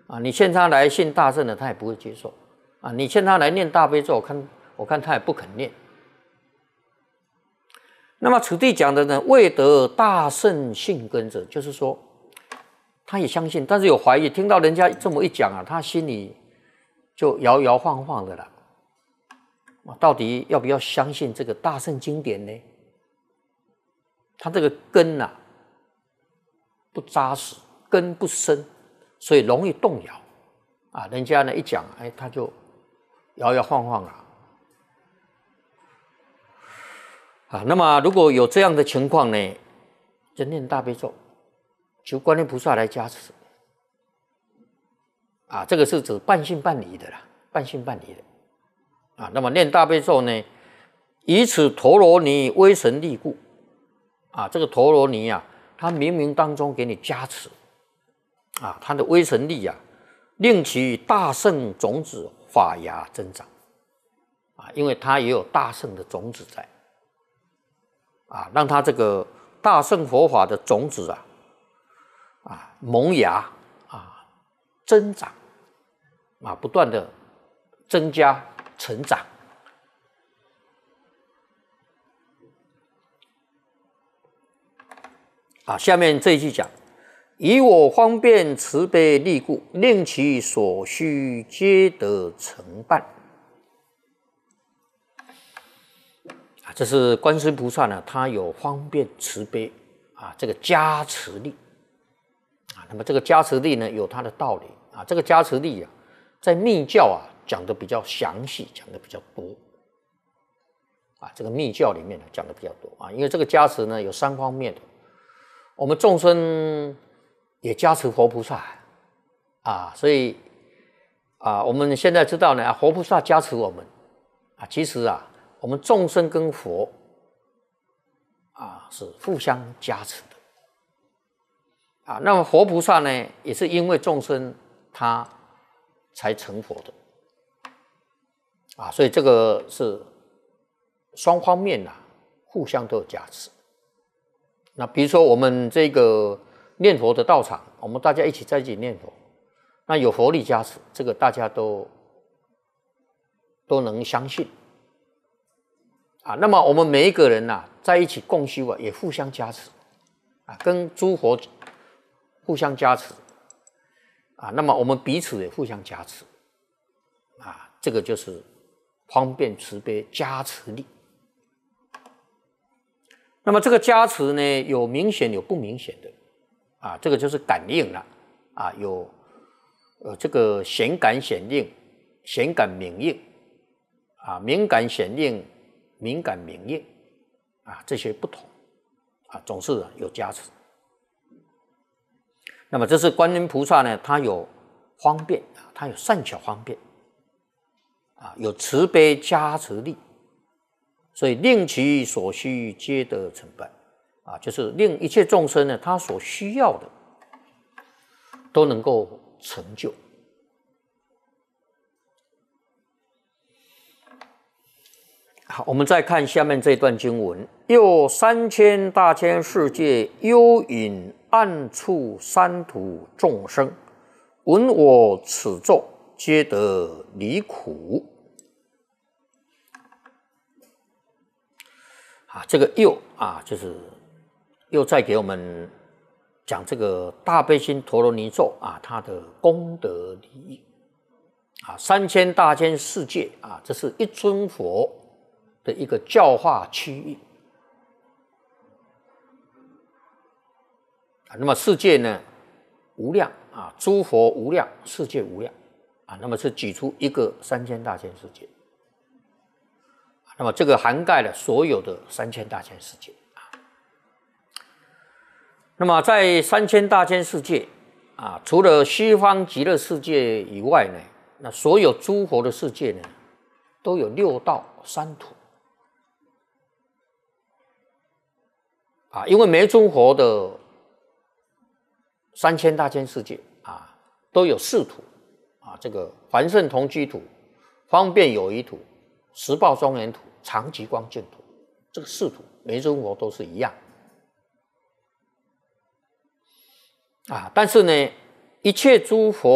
啊，你劝他来信大乘的，他也不会接受啊。你劝他来念大悲咒，我看他也不肯念。那么此地讲的呢，未得大乘信根者，就是说他也相信，但是有怀疑，听到人家这么一讲啊，他心里就摇摇晃晃的了。到底要不要相信这个大乘经典呢？他这个根啊不扎实，根不深，所以容易动摇啊。人家呢一讲，哎，他就摇摇晃晃啊。啊，那么如果有这样的情况呢，就念大悲咒，求观音菩萨来加持。啊，这个是指半信半疑的啦，半信半疑的。啊，那么念大悲咒呢，以此陀罗尼威神力故。啊，这个陀罗尼啊，它冥冥当中给你加持。啊，它的威神力啊，令其大圣种子发芽增长。啊，因为它也有大圣的种子在。啊，让它这个大乘佛法的种子啊，萌芽啊，增长啊，不断的增加成长。啊，下面这一句讲：以我方便慈悲力故，令其所需皆得成办。这是观世音菩萨呢，他有方便慈悲啊，这个加持力啊。那么这个加持力呢，有它的道理啊。这个加持力啊，在密教啊讲的比较详细，讲的比较多啊。这个密教里面呢讲的比较多啊，因为这个加持呢有3方面的。我们众生也加持佛菩萨啊，所以啊，我们现在知道呢，佛菩萨加持我们啊，其实啊。我们众生跟佛啊是互相加持的啊。那么佛菩萨呢，也是因为众生他才成佛的啊，所以这个是双方面互相都有加持。那比如说我们这个念佛的道场，我们大家一起在一起念佛，那有佛力加持，这个大家都能相信。啊，那么我们每一个人在一起共修啊，也互相加持啊，跟诸佛互相加持啊，那么我们彼此也互相加持啊，这个就是方便慈悲加持力。那么这个加持呢，有明显有不明显的啊，这个就是感应了啊，有这个显感显应、显感明应啊，明感显应。敏感明应啊，这些不同啊，总是有加持。那么这是观音菩萨呢，他有方便啊，他有善巧方便啊，有慈悲加持力，所以令其所需皆得成办啊，就是令一切众生呢，他所需要的都能够成就。好，我们再看下面这段经文：又3000大千世界幽隐暗处三途众生，闻我此咒，皆得离苦。啊，这个又啊，就是又再给我们讲这个大悲心陀罗尼咒啊，它的功德利益啊，3000大千世界啊，这是一尊佛的一个教化区域啊。那么世界呢无量啊，诸佛无量，世界无量啊。那么是举出一个3000大千世界，那么这个涵盖了所有的3000大千世界啊。那么在3000大千世界啊，除了西方极乐世界以外呢，那所有诸佛的世界呢，都有6道3途。啊，因为每尊佛的3000大千世界啊，都有4土啊，这个凡圣同居土、方便有余土、十报庄严土、常寂光净土，这个4土每尊佛都是一样啊。但是呢，一切诸佛